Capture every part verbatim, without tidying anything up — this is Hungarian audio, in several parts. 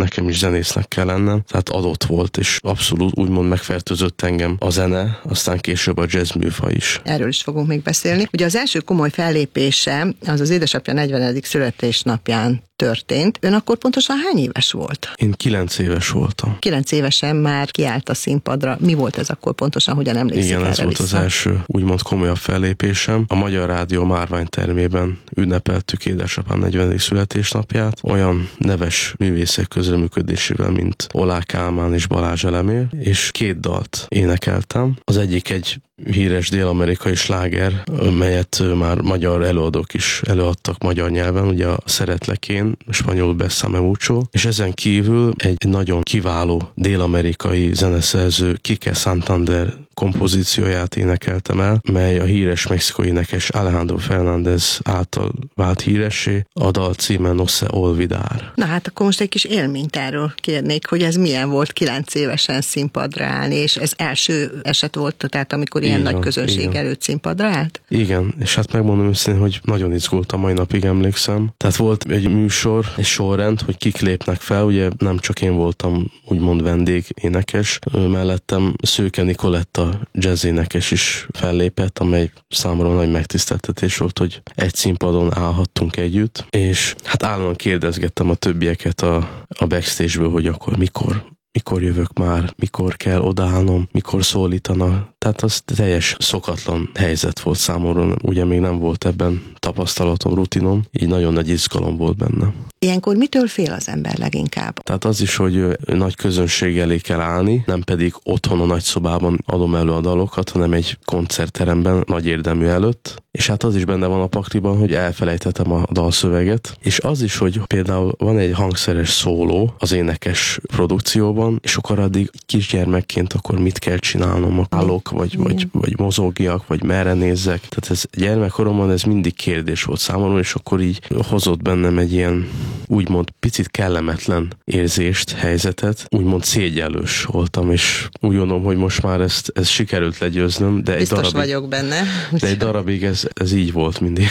nekem is zenésznek kell lennem, tehát adott volt, és abszolút úgymond megfertőzött engem a zene, aztán később a jazz műfaj is. Erről is fogunk még beszélni. Ugye az első komoly fellépése az az édesapja negyvenedik születésnapján történt. Ön akkor pontosan hány éves volt? Én kilenc éves voltam. Kilenc évesen már kiállt a színpadra. Mi volt ez akkor pontosan, hogyan emlékszik Igen, erre ez volt vissza? Az első úgymond komolyabb fellépésem. A Magyar Rádió márványtermében ünnepeltük édesapám negyvenedik születésnapját. Olyan neves művészek közreműködésével, mint Olá Kálmán és Balázs Elemér, és két dalt énekeltem. Az egyik egy híres dél-amerikai sláger, melyet már magyar előadók is előadtak magyar nyelven, ugye a Szeretlek én, spanyolul Bessame mucho, és ezen kívül egy nagyon kiváló dél-amerikai zeneszerző Kike Santander kompozícióját énekeltem el, mely a híres mexikói énekes Alejandro Fernández által vált híressé, a dal címe No se olvidar. Na hát akkor most egy kis élményt erről kérnék, hogy ez milyen volt kilenc évesen színpadra állni, és ez első eset volt, tehát amikor ilyen igen, nagy közönség igen. előtt színpadra állt? Igen, és hát megmondom őszintén, hogy nagyon izgultam, mai napig emlékszem. Tehát volt egy műsor, egy sorrend, hogy kik lépnek fel, ugye nem csak én voltam úgymond vendég énekes, mellettem Szőke Nikoletta jazzénekes is fellépett, amely számomra nagy megtiszteltetés volt, hogy egy színpadon állhattunk együtt, és hát állandóan kérdezgettem a többieket a, a backstage-ből, hogy akkor mikor mikor jövök már, mikor kell odaállnom, mikor szólítanak. Tehát az teljes szokatlan helyzet volt számomra, ugye még nem volt ebben tapasztalatom, rutinom, így nagyon nagy izgalom volt benne. Ilyenkor mitől fél az ember leginkább? Tehát az is, hogy nagy közönség elé kell állni, nem pedig otthon a nagy szobában adom elő a dalokat, hanem egy koncertteremben nagy érdemű előtt, és hát az is benne van a pakliban, hogy elfelejtettem a dalszöveget, és az is, hogy például van egy hangszeres szóló az énekes produkcióban, és akkor addig kisgyermekként akkor mit kell csinálnom, állok, vagy, vagy, vagy mozogjak, vagy merre nézzek. Tehát ez gyermekkoromban ez mindig kérdés volt számomra, és akkor így hozott bennem egy ilyen úgymond picit kellemetlen érzést, helyzetet, úgymond szégyellős voltam, és úgy gondolom, hogy most már ezt, ezt sikerült legyőznöm, de egy Biztos darabig, vagyok benne. de egy darabig ez, ez így volt mindig.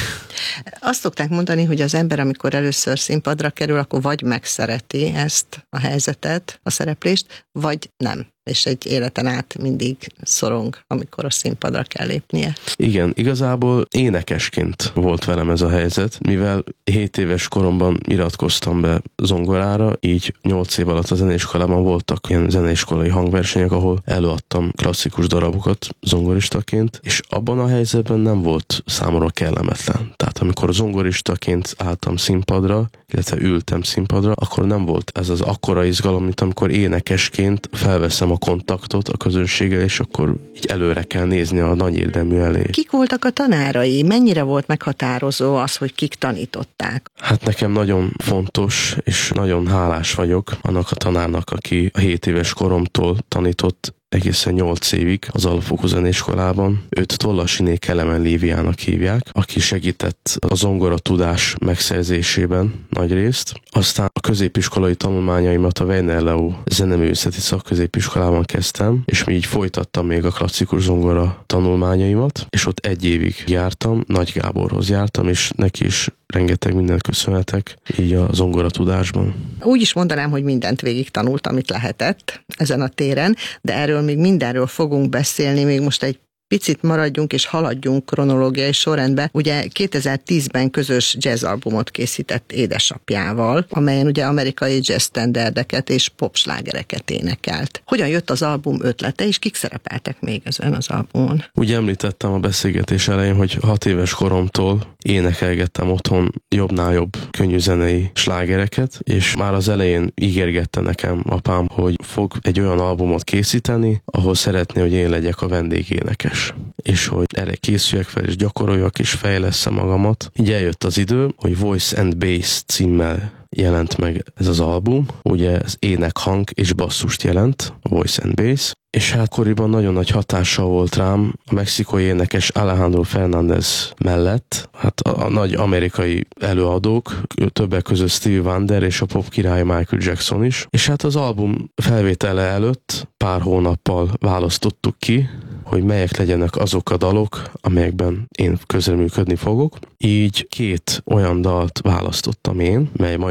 Azt szokták mondani, hogy az ember, amikor először színpadra kerül, akkor vagy megszereti ezt a helyzetet, a szereplést, vagy nem. És egy életen át mindig szorong, amikor a színpadra kell lépnie. Igen, igazából énekesként volt velem ez a helyzet, mivel hét éves koromban iratkoztam be zongorára, így nyolc év alatt a zeneiskolában voltak ilyen zeneiskolai hangversenyek, ahol előadtam klasszikus darabokat zongoristaként, és abban a helyzetben nem volt számomra kellemetlen. Tehát amikor zongoristaként álltam színpadra, illetve ültem színpadra, akkor nem volt ez az akkora izgalom, mint amikor énekesként felveszem a kontaktot a közönséggel, és akkor így előre kell nézni a nagy érdemű elé. Kik voltak a tanárai? Mennyire volt meghatározó az, hogy kik tanították? Hát nekem nagyon fontos, és nagyon hálás vagyok annak a tanárnak, aki a hét éves koromtól tanított egészen nyolc évig az alapfokú zeneiskolában. Őt Tollasiné Kelemen Líviának hívják, aki segített a zongora tudás megszerzésében nagy részt. Aztán a középiskolai tanulmányaimat a Weiner Leo zeneművészeti szakközépiskolában kezdtem, és így folytattam még a klasszikus zongora tanulmányaimat, és ott egy évig jártam, Nagy Gáborhoz jártam, és neki is rengeteg mindent köszönhetek így a zongora tudásban. Úgy is mondanám, hogy mindent végig tanult, amit lehetett ezen a téren, de erről még mindenről fogunk beszélni, még most egy picit maradjunk és haladjunk kronológiai sorrendbe. Ugye kétezer-tízben közös jazzalbumot készített édesapjával, amelyen ugye amerikai jazz standardeket és popslágereket énekelt. Hogyan jött az album ötlete, és kik szerepeltek még ezen az albumon? Ugye említettem a beszélgetés elején, hogy hat éves koromtól énekelgettem otthon jobbnál jobb könnyű zenei slágereket, és már az elején ígérgette nekem apám, hogy fog egy olyan albumot készíteni, ahol szeretné, hogy én legyek a vendégénekes. És hogy erre készüljek fel, és gyakoroljak, és fejlesszem magamat. Így eljött az idő, hogy Voice and Bass címmel jelent meg ez az album. Ugye ez ének, hang és basszust jelent, Voice and Bass. És hát akkoriban nagyon nagy hatással volt rám a mexikói énekes Alejandro Fernández mellett, hát a, a nagy amerikai előadók, többek között Stevie Wonder és a pop király Michael Jackson is. És hát az album felvétele előtt pár hónappal választottuk ki, hogy melyek legyenek azok a dalok, amelyekben én közreműködni fogok. Így két olyan dalt választottam én, mely mai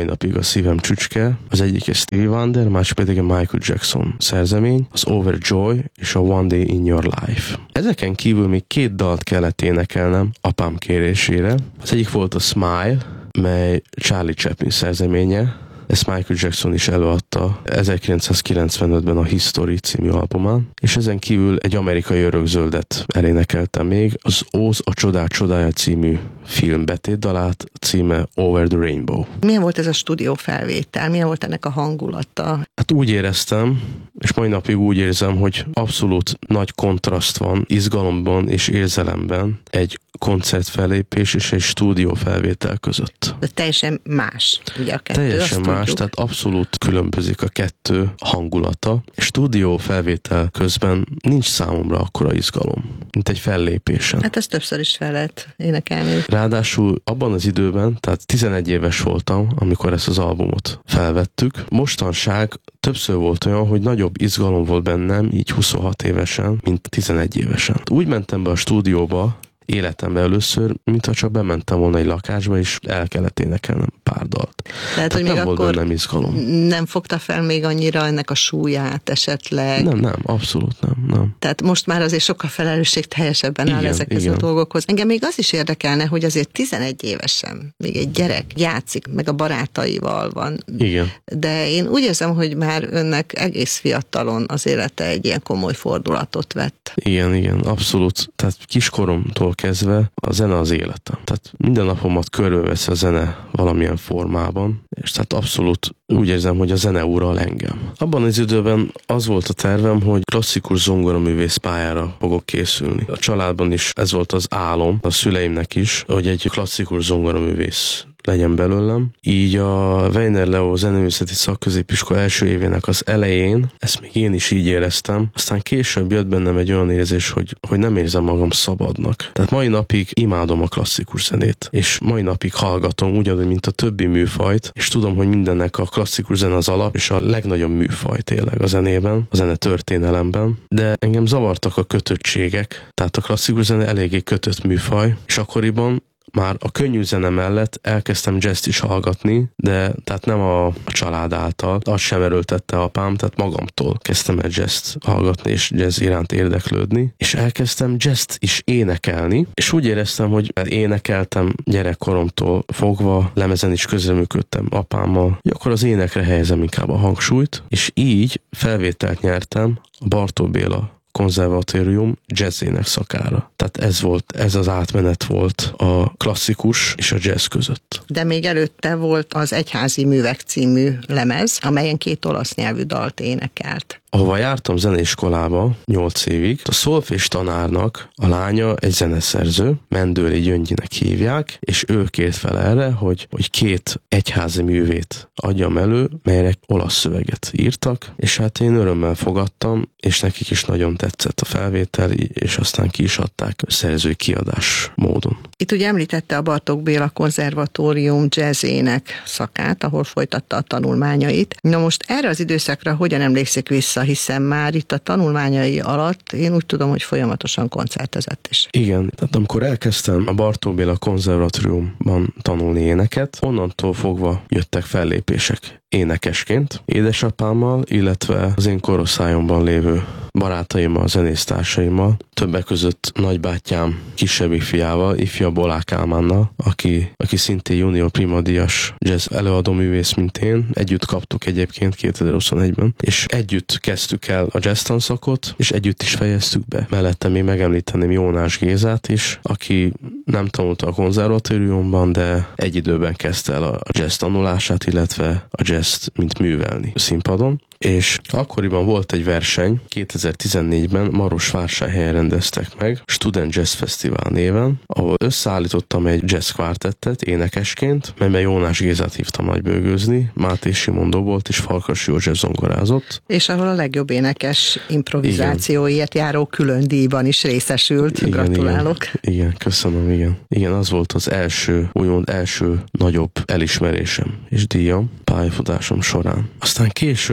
napig a szívem csücske. Az egyik egy Stevie Wonder, másik pedig a Michael Jackson szerzemény, az Overjoy és a One Day in Your Life. Ezeken kívül még két dalt kellett énekelnem apám kérésére. Az egyik volt a Smile, mely Charlie Chaplin szerzeménye. Ezt Michael Jackson is előadta ezerkilencszázkilencvenötben a History című albumán, és ezen kívül egy amerikai örökzöldet elénekeltem még, az Óz a csodák csodája című film betétdalát, címe Over the Rainbow. Milyen volt ez a stúdió felvétel? Milyen volt ennek a hangulata? Hát úgy éreztem, és mai napig úgy érzem, hogy abszolút nagy kontraszt van izgalomban és érzelemben egy koncertfellépés és egy stúdió felvétel között. De teljesen más, ugye a kettő. Teljesen más, tudjuk. Tehát abszolút különbözik a kettő hangulata. Stúdió felvétel közben nincs számomra akkora izgalom, mint egy fellépésen. Hát ezt többször is fel lehet énekelni. Ráadásul abban az időben, tehát tizenegy éves voltam, amikor ezt az albumot felvettük. Mostanság többször volt olyan, hogy nagyobb izgalom volt bennem, így huszonhat évesen, mint tizenegy évesen. Úgy mentem be a stúdióba, életemben először, mintha csak bementem volna egy lakásba, és el kellett énekelnem pár dalt. Tehát, hogy nem még volt akkor bennem izgalom. Nem fogta fel még annyira ennek a súlyát esetleg? Nem, nem, abszolút nem, nem. Tehát most már azért sokkal felelősségteljesebben áll Igen, ezekhez igen. a dolgokhoz. Engem még az is érdekelne, hogy azért tizenegy évesen még egy gyerek játszik, meg a barátaival van. Igen. De én úgy érzem, hogy már önnek egész fiatalon az élete egy ilyen komoly fordulatot vett. Igen, igen, abszolút. Tehát kiskoromtól kezdve a zene az életem. Tehát minden napomat körbevesz a zene valamilyen formában, és tehát abszolút úgy érzem, hogy a zene ural engem. Abban az időben az volt a tervem, hogy klasszikus zongoraművész pályára fogok készülni. A családban is ez volt az álom, a szüleimnek is, hogy egy klasszikus zongoraművész legyen belőlem. Így a Weiner Leo zeneművészeti szakközépiskola első évének az elején, ezt még én is így éreztem, aztán később jött bennem egy olyan érzés, hogy, hogy nem érzem magam szabadnak. Tehát mai napig imádom a klasszikus zenét, és mai napig hallgatom ugyanúgy, mint a többi műfajt, és tudom, hogy mindennek a klasszikus zene az alap, és a legnagyobb műfaj tényleg a zenében, a zene történelemben, de engem zavartak a kötöttségek, tehát a klasszikus zene eléggé kötött műfaj, és akkoriban már a könnyű zene mellett elkezdtem jazzt is hallgatni, de tehát nem a, a család által, azt sem erőltette apám, tehát magamtól kezdtem el jazzt hallgatni, és jazz iránt érdeklődni, és elkezdtem jazzt is énekelni, és úgy éreztem, hogy énekeltem gyerekkoromtól fogva, lemezen is közreműködtem apámmal, hogy akkor az énekre helyezem inkább a hangsúlyt, és így felvételt nyertem a Bartók Béla konzervatórium jazzének szakára. Tehát ez volt, ez az átmenet volt a klasszikus és a jazz között. De még előtte volt az Egyházi Művek című lemez, amelyen két olasz nyelvű dalt énekelt. Ahova jártam zeneiskolába nyolc évig, a szolfés tanárnak a lánya egy zeneszerző, Mendőli Gyöngyinek hívják, és ő kért fel erre, hogy, hogy két egyházi művét adjam elő, melyre olasz szöveget írtak, és hát én örömmel fogadtam, és nekik is nagyon tetszett a felvétel, és aztán ki is adták szerzői kiadás módon. Itt ugye említette a Bartók Béla konzervatórium jazzének szakát, ahol folytatta a tanulmányait. Na most erre az időszakra hogyan emlékszik vissza, hiszen már itt a tanulmányai alatt én úgy tudom, hogy folyamatosan koncertezett is. Igen, tehát amikor elkezdtem a Bartók Béla konzervatóriumban tanulni éneket, onnantól fogva jöttek fellépések énekesként, édesapámmal, illetve az én korosztályomban lévő barátaimmal, zenésztársaimmal, többek között nagybátyám kisebbik fiával, ifja Bolák Álmánnal, aki, aki szintén junior primadíjas jazz előadó művész, mint én. Együtt kaptuk egyébként kétezer-huszonegyben, és együtt kezdtük el a jazz tanszakot, és együtt is fejeztük be. Mellette még megemlíteném Jónás Gézát is, aki nem tanulta a konzervatóriumban, de egy időben kezdte el a jazz tanulását, illetve a jazz mint művelni a színpadon. És akkoriban volt egy verseny, kétezer-tizennégyben Marosvásárhelyen rendeztek meg, Student Jazz Fesztivál néven, ahol összeállítottam egy jazz kvártettet énekesként, melyben Jónás Gézát hívtam nagybőgőzni, Máté Simon dobolt és Farkas József zongorázott. És ahol a legjobb énekes improvizációért járó külön díjban is részesült. Igen, Gratulálok. Igen, igen, köszönöm, igen. Igen, az volt az első, úgymond első nagyobb elismerésem és díjam pályafutásom során. Aztán később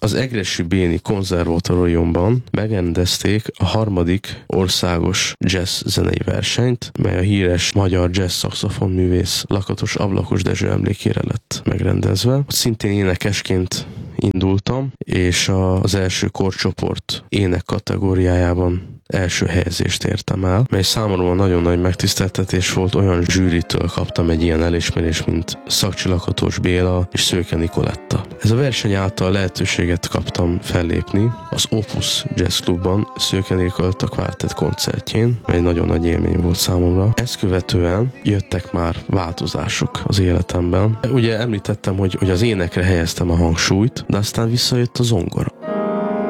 az Egressy Béni konzervatóriumban megrendezték a harmadik országos jazz zenei versenyt, mely a híres magyar jazz szaxofonművész Lakatos Ablakos Dezső emlékére lett megrendezve. Szintén énekesként indultam, és az első korcsoport ének kategóriájában első helyezést értem el, mely számomra nagyon nagy megtiszteltetés volt, olyan zsűritől kaptam egy ilyen elismerést, mint Szakcsi Lakatos Béla és Szőke Nikoletta. Ez a verseny által lehetőséget kaptam fellépni az Opus Jazz Clubban Szőke Nikoletta Quartet koncertjén, mely nagyon nagy élmény volt számomra. Ezt követően jöttek már változások az életemben. Ugye említettem, hogy, hogy az énekre helyeztem a hangsúlyt, de aztán visszajött a zongora.